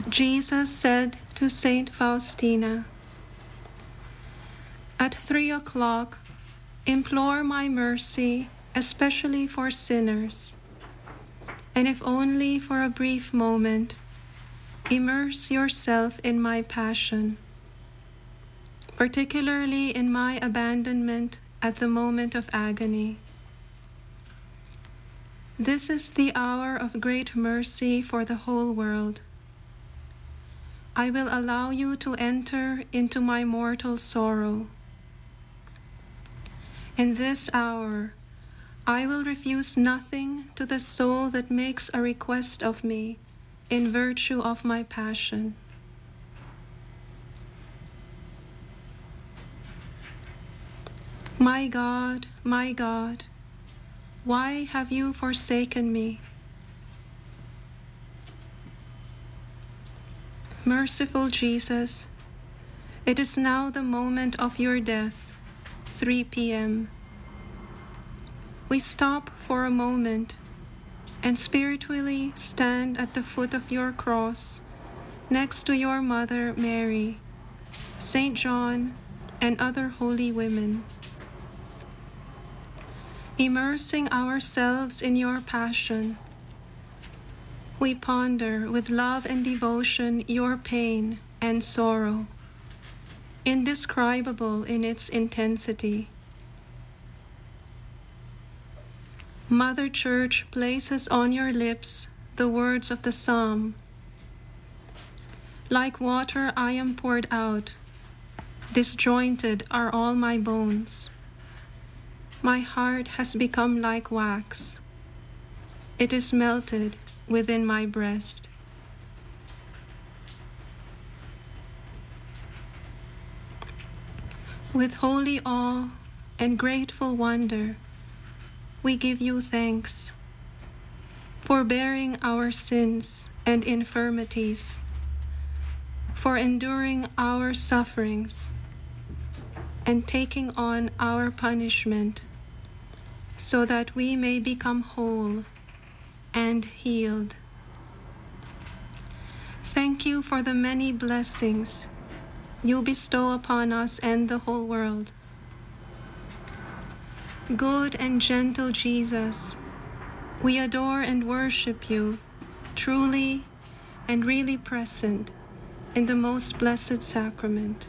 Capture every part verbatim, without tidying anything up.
Jesus said to Saint Faustina, "At three o'clock, implore my mercy, especially for sinners, and if only for a brief moment, immerse yourself in my passion, particularly in my abandonment at the moment of agony. This is the hour of great mercy for the whole world. I will allow you to enter into my mortal sorrow. In this hour, I will refuse nothing to the soul that makes a request of me in virtue of my passion. My God, my God, why have you forsaken me? Merciful Jesus, it is now the moment of your death, three p.m. We stop for a moment and spiritually stand at the foot of your cross, next to your mother Mary, Saint John, and other holy women. Immersing ourselves in your passion, we ponder with love and devotion your pain and sorrow, indescribable in its intensity. Mother Church places on your lips the words of the psalm. Like water I am poured out, disjointed are all my bones. My heart has become like wax. It is melted within my breast. With holy awe and grateful wonder, we give you thanks for bearing our sins and infirmities, for enduring our sufferings, and taking on our punishment, so that we may become whole and healed. Thank you for the many blessings you bestow upon us and the whole world. Good and gentle Jesus, we adore and worship you, truly and really present in the most blessed sacrament.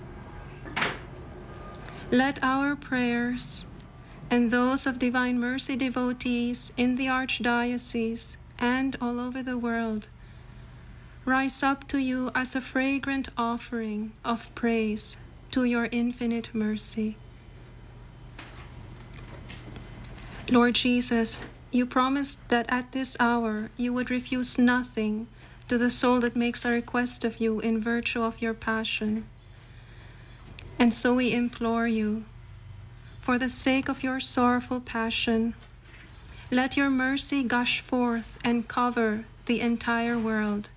Let our prayers and those of Divine Mercy devotees in the Archdiocese and all over the world rise up to you as a fragrant offering of praise to your infinite mercy. Lord Jesus, you promised that at this hour you would refuse nothing to the soul that makes a request of you in virtue of your passion. And so we implore you, for the sake of your sorrowful passion, let your mercy gush forth and cover the entire world.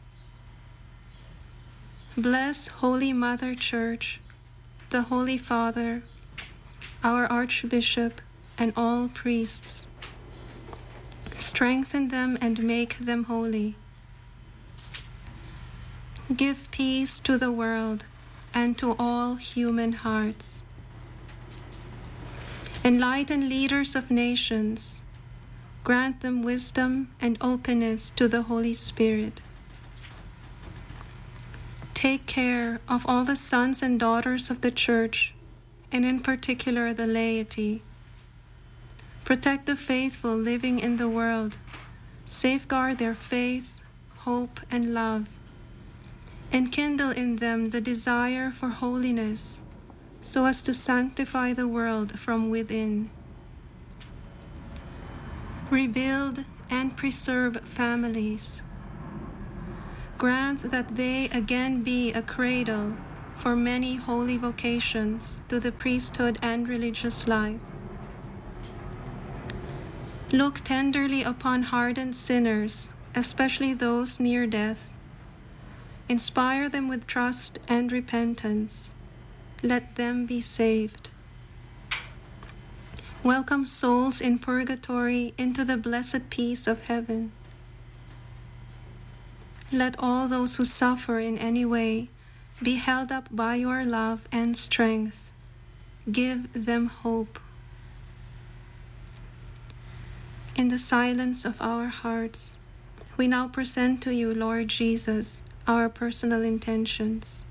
Bless Holy Mother Church, the Holy Father, our Archbishop, and all priests. Strengthen them and make them holy. Give peace to the world and to all human hearts. Enlighten leaders of nations. Grant them wisdom and openness to the Holy Spirit. Take care of all the sons and daughters of the Church, and in particular the laity. Protect the faithful living in the world. Safeguard their faith, hope, and love. Enkindle in them the desire for holiness, so as to sanctify the world from within. Rebuild and preserve families. Grant that they again be a cradle for many holy vocations to the priesthood and religious life. Look tenderly upon hardened sinners, especially those near death. Inspire them with trust and repentance. Let them be saved. Welcome souls in purgatory into the blessed peace of heaven. Let all those who suffer in any way be held up by your love and strength. Give them hope. In the silence of our hearts, we now present to you, Lord Jesus, our personal intentions.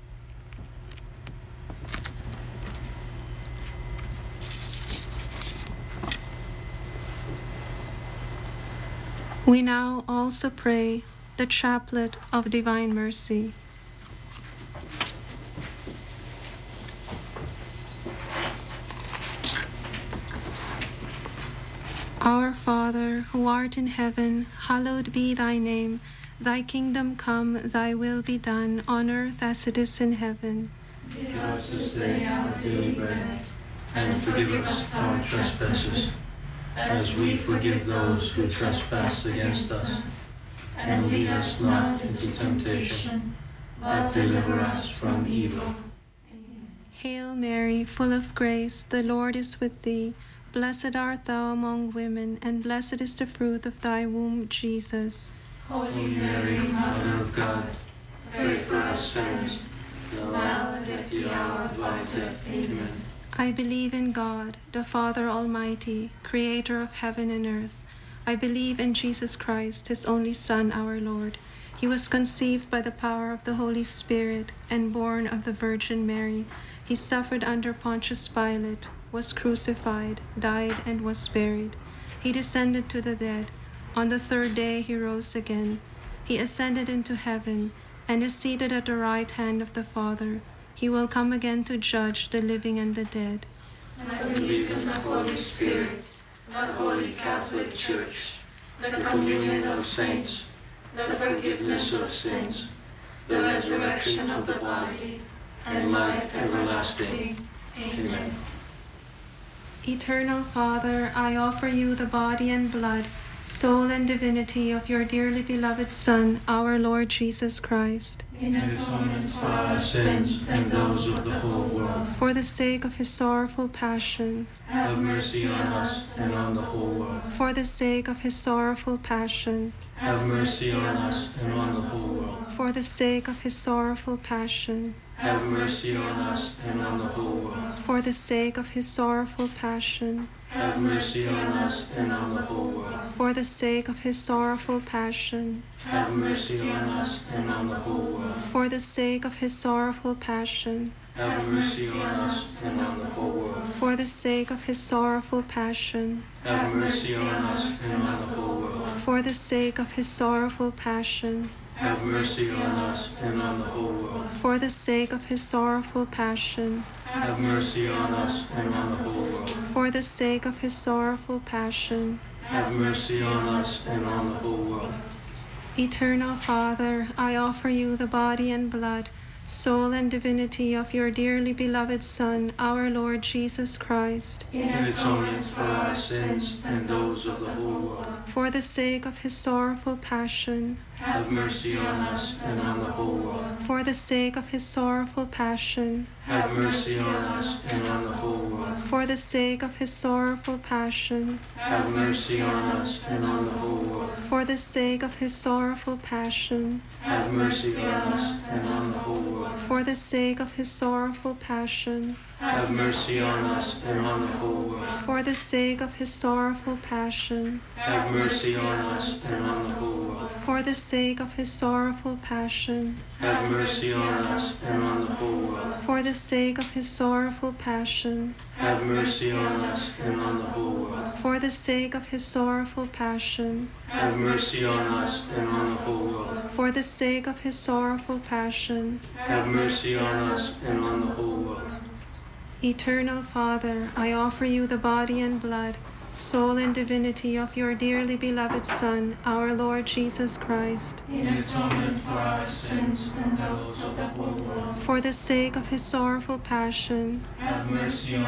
We now also pray the Chaplet of Divine Mercy. Our Father, who art in heaven, hallowed be thy name. Thy kingdom come, thy will be done, on earth as it is in heaven. Give us this day our daily bread, and forgive us our trespasses, as we forgive those who trespass against us. And lead us not into temptation, but deliver us from evil. Hail Mary, full of grace, the Lord is with thee. Blessed art thou among women, and blessed is the fruit of thy womb, Jesus. Holy Mary, Mother of God, pray for us sinners, now and at the hour of our death. Amen. I believe in God, the Father Almighty, creator of heaven and earth. I believe in Jesus Christ, his only Son, our Lord. He was conceived by the power of the Holy Spirit and born of the Virgin Mary. He suffered under Pontius Pilate, was crucified, died, and was buried. He descended to the dead. On the third day he rose again. He ascended into heaven and is seated at the right hand of the Father. He will come again to judge the living and the dead. I believe in the Holy Spirit, the Holy Catholic Church, the communion of saints, the forgiveness of sins, the resurrection of the body, and life everlasting. Amen. Eternal Father, I offer you the body and blood, soul and divinity of your dearly beloved Son, our Lord Jesus Christ, in atonement for our sins and those of the whole world. For the sake of his sorrowful passion, have mercy on us and on the whole world. For the sake of his sorrowful passion, have mercy on us and on the whole world. For the sake of his sorrowful passion, have mercy on us and on the whole world. For the sake of his sorrowful passion, have mercy on us and on the whole world. For the sake of his sorrowful passion, have mercy on us and on the whole world. For the sake of his sorrowful passion, have mercy on us and on the whole world. For the sake of his sorrowful passion, have mercy on us and on the whole world. For the sake of his sorrowful passion, have mercy on us and on the whole world. For the sake of his sorrowful passion, have mercy on us and on the whole world. For the sake of his sorrowful passion, have mercy on us and on the whole world. Eternal Father, I offer you the body and blood, soul and divinity of your dearly beloved Son, our Lord Jesus Christ, in atonement for our sins and those of the whole world. For the sake of his sorrowful passion, have mercy on us and on the whole world. For the sake of his sorrowful passion, have mercy on us and on the whole world. For the sake of his sorrowful passion, have mercy on us and on the whole world. For the sake of his sorrowful passion, have mercy on us and on the whole world. For the sake of his sorrowful passion, have mercy on us and on the whole world. For the sake of his sorrowful passion, have mercy on us and on the whole world. For the sake of his sorrowful passion, have mercy on us and on the whole world. For the sake of his sorrowful passion, have mercy on us and on the whole world. For the sake of his sorrowful passion, have mercy on us and on the whole world. For the sake of his sorrowful passion, have mercy on us and on the whole world. Eternal Father, I offer you the body and blood, soul and divinity of your dearly beloved Son, our Lord Jesus Christ, in atonement for our sins and those of the whole world. For the sake of his sorrowful passion, have mercy on